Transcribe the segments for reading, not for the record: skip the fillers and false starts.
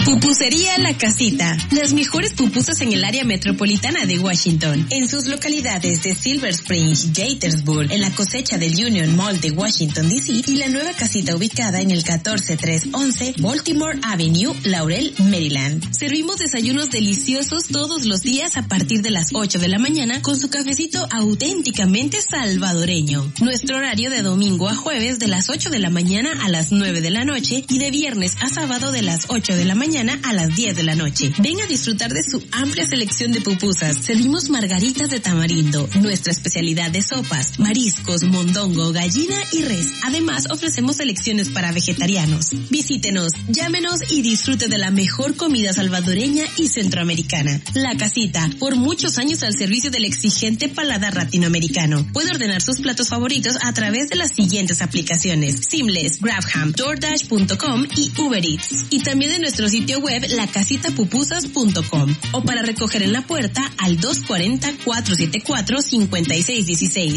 Pupusería La Casita. Las mejores pupusas en el área metropolitana de Washington. En sus localidades de Silver Springs, Gaithersburg, en la cosecha del Union Mall de Washington, D.C. y la nueva casita ubicada en el 14311 Baltimore Avenue, Laurel, Maryland. Servimos desayunos deliciosos todos los días a partir de las 8 de la mañana con su cafecito auténticamente salvadoreño. Nuestro horario de domingo a jueves de las 8 de la mañana a las 9 de la noche y de viernes a sábado de las 8 de la mañana a las 10 de la noche. Ven a disfrutar de su amplia selección de pupusas. Servimos margaritas de tamarindo, nuestra especialidad de sopas, mariscos, mondongo, gallina y res. Además, ofrecemos selecciones para vegetarianos. Visítenos, llámenos y disfrute de la mejor comida salvadoreña y centroamericana. La Casita, por muchos años al servicio del exigente paladar latinoamericano. Puede ordenar sus platos favoritos a través de las siguientes aplicaciones: Seamless, Grabham, DoorDash.com y Uber Eats. Y también de nuestro sitio web lacasitapupusas.com o para recoger en la puerta al 240-474-5616.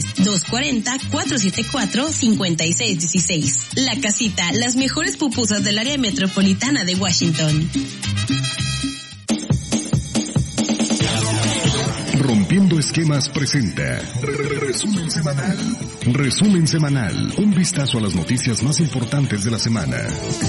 240-474-5616. La Casita, las mejores pupusas del área metropolitana de Washington. Rompiendo Esquemas presenta Resumen Semanal. Resumen Semanal. Un vistazo a las noticias más importantes de la semana.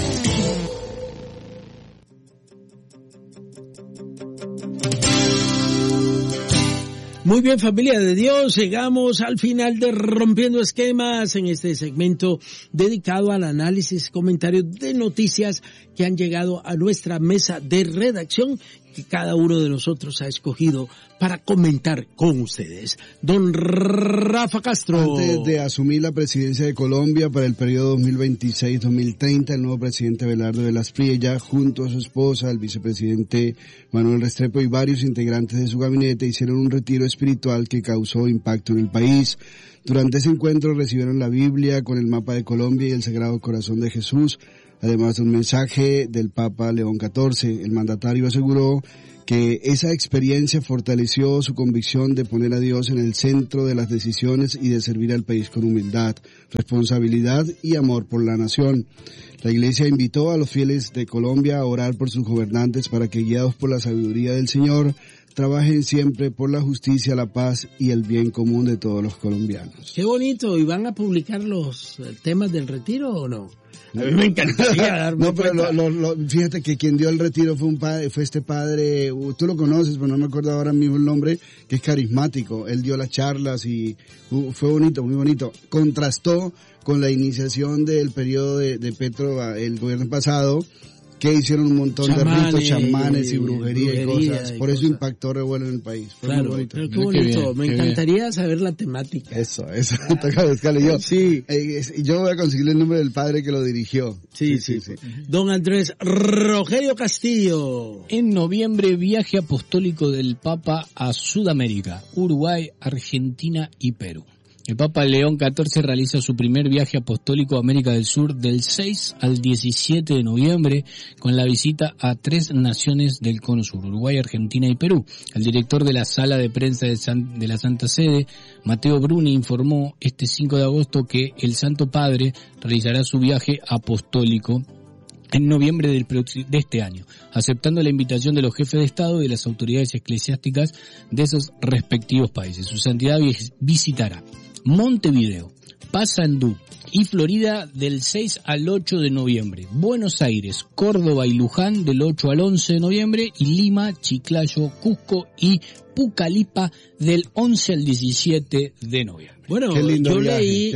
Muy bien, familia de Dios, llegamos al final de Rompiendo Esquemas en este segmento dedicado al análisis y comentario de noticias que han llegado a nuestra mesa de redacción que cada uno de nosotros ha escogido para comentar con ustedes. Don Rafa Castro. Antes de asumir la presidencia de Colombia para el periodo 2026-2030, el nuevo presidente Abelardo Velas Priella, junto a su esposa, el vicepresidente Manuel Restrepo y varios integrantes de su gabinete, hicieron un retiro espiritual que causó impacto en el país. Durante ese encuentro recibieron la Biblia con el mapa de Colombia y el Sagrado Corazón de Jesús, además de un mensaje del Papa León XIV. El mandatario aseguró que esa experiencia fortaleció su convicción de poner a Dios en el centro de las decisiones y de servir al país con humildad, responsabilidad y amor por la nación. La Iglesia invitó a los fieles de Colombia a orar por sus gobernantes para que, guiados por la sabiduría del Señor, trabajen siempre por la justicia, la paz y el bien común de todos los colombianos. Qué bonito. ¿Y van a publicar los temas del retiro o no? A mí me encantaría darme No, pero fíjate que quien dio el retiro fue este padre, tú lo conoces, pero no me acuerdo ahora mismo el nombre, que es carismático. Él dio las charlas y fue bonito, muy bonito. Contrastó con la iniciación del periodo de Petro, el gobierno pasado, que hicieron un montón de ritos, chamanes y brujería y cosas. Por eso impactó revuelo en el país. Fue muy bonito. Pero qué bonito. Me encantaría saber la temática. Eso. Toca buscarle yo. Sí. Yo voy a conseguirle el nombre del padre que lo dirigió. Sí. Don Andrés Rogelio Castillo. En noviembre, viaje apostólico del Papa a Sudamérica, Uruguay, Argentina y Perú. El Papa León XIV realiza su primer viaje apostólico a América del Sur del 6 al 17 de noviembre con la visita a 3 naciones del Cono Sur, Uruguay, Argentina y Perú. El director de la sala de prensa de la Santa Sede, Mateo Bruni, informó este 5 de agosto que el Santo Padre realizará su viaje apostólico en noviembre de este año, aceptando la invitación de los jefes de Estado y de las autoridades eclesiásticas de esos respectivos países. Su santidad visitará Montevideo, Paysandú y Florida del 6 al 8 de noviembre, Buenos Aires, Córdoba y Luján del 8 al 11 de noviembre y Lima, Chiclayo, Cusco y Pucallpa del 11 al 17 de noviembre. Bueno, yo leí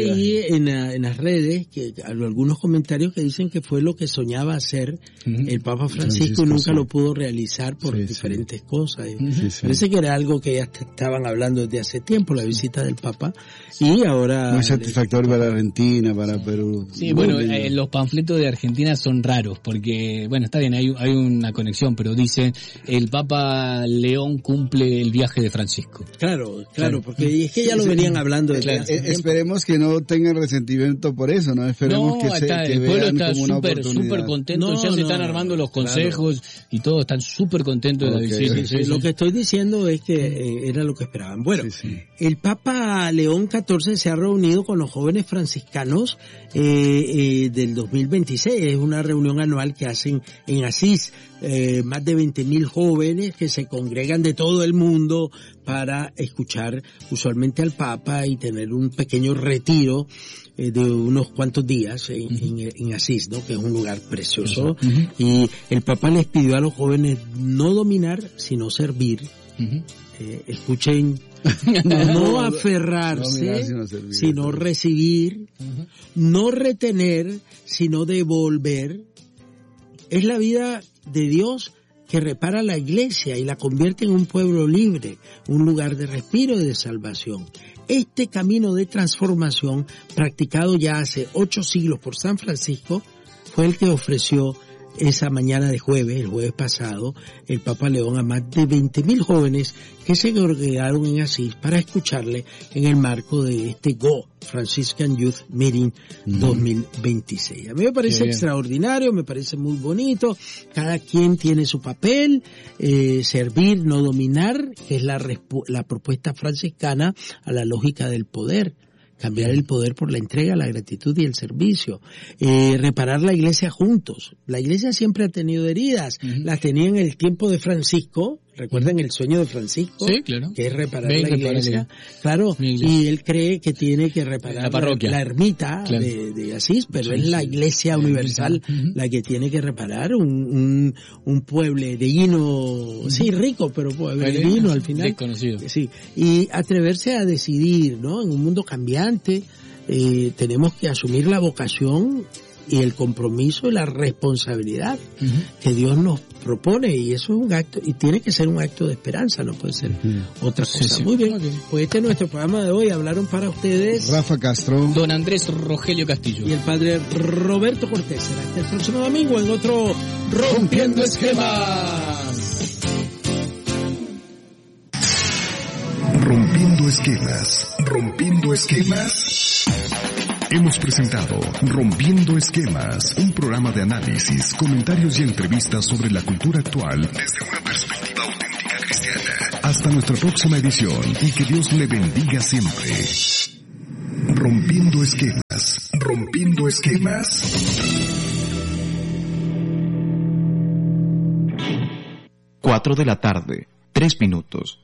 en las redes que algunos comentarios que dicen que fue lo que soñaba hacer el Papa Francisco y nunca lo pudo realizar por diferentes cosas. Parece que era algo que ya estaban hablando desde hace tiempo, la visita del Papa, y ahora... Muy satisfactorio para Argentina, para Perú. Sí, bueno, los panfletos de Argentina son raros, porque, bueno, está bien, hay una conexión, pero dice, el Papa León cumple el viaje de Francisco. Claro, porque es que ya lo venían hablando de esperemos que no tengan resentimiento por eso, ¿no? Esperemos que el pueblo vean está como una oportunidad. súper contento, ya se están armando los consejos y todos están súper contentos de la visita. Sí. Lo que estoy diciendo es que era lo que esperaban. Bueno, el Papa León XIV se ha reunido con los jóvenes franciscanos del 2026. Es una reunión anual que hacen en Asís. Más de 20.000 jóvenes que se congregan de todo el mundo para escuchar usualmente al Papa y tener un pequeño retiro de unos cuantos días en Asís, ¿no? Que es un lugar precioso. Y el Papa les pidió a los jóvenes no dominar, sino servir. Escuchen, no aferrarse, sino recibir, no retener, sino devolver. Es la vida de Dios que repara la iglesia y la convierte en un pueblo libre, un lugar de respiro y de salvación. Este camino de transformación, practicado ya hace 8 siglos por San Francisco, fue el que ofreció esa mañana de jueves, el jueves pasado, el Papa León a más de 20.000 jóvenes que se congregaron en Asís para escucharle en el marco de este Go Franciscan Youth Meeting 2026. A mí me parece extraordinario, me parece muy bonito. Cada quien tiene su papel, servir, no dominar, que es la propuesta franciscana a la lógica del poder. Cambiar el poder por la entrega, la gratitud y el servicio. Reparar la iglesia juntos. La iglesia siempre ha tenido heridas. Las tenía en el tiempo de Francisco. ¿Recuerdan el sueño de Francisco? Sí, claro. Que es reparar la iglesia. Claro, y él cree que tiene que reparar la parroquia, la ermita de Asís, pero es la iglesia universal la que tiene que reparar un pueblerino, rico, pero pueblerino al final. Desconocido. Sí, y atreverse a decidir, ¿no? En un mundo cambiante, tenemos que asumir la vocación y el compromiso y la responsabilidad que Dios nos propone, y eso es un acto, y tiene que ser un acto de esperanza, no puede ser otra cosa. Muy bien, pues este es nuestro programa de hoy. Hablaron para ustedes Rafa Castro, don Andrés Rogelio Castillo y el padre Roberto Cortés. Hasta el próximo domingo en otro Rompiendo Esquemas. Rompiendo esquemas. Hemos presentado Rompiendo Esquemas, un programa de análisis, comentarios y entrevistas sobre la cultura actual desde una perspectiva auténtica cristiana. Hasta nuestra próxima edición y que Dios le bendiga siempre. Rompiendo Esquemas. 4 de la tarde, 3 minutos.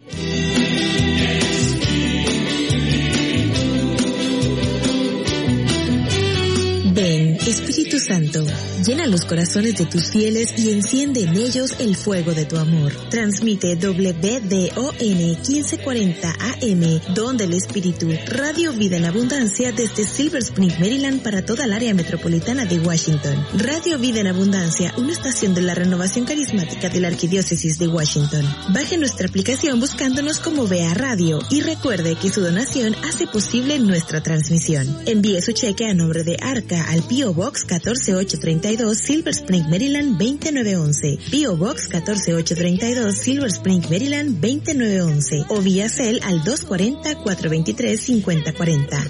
Ven, Espíritu Santo, llena los corazones de tus fieles y enciende en ellos el fuego de tu amor. Transmite WDON 1540 AM, Don del Espíritu, Radio Vida en Abundancia desde Silver Spring, Maryland para toda el área metropolitana de Washington. Radio Vida en Abundancia, una estación de la renovación carismática de la Arquidiócesis de Washington. Baje nuestra aplicación buscándonos como Vea Radio y recuerde que su donación hace posible nuestra transmisión. Envíe su cheque a nombre de Arca al P.O. Box 14832 Silver Spring, Maryland 29911, P.O. Box 14832 Silver Spring, Maryland 29911 o vía Cel al 240-423-5040,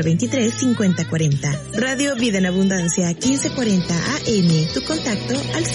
240-423-5040. Radio Vida en Abundancia 1540 AM, tu contacto al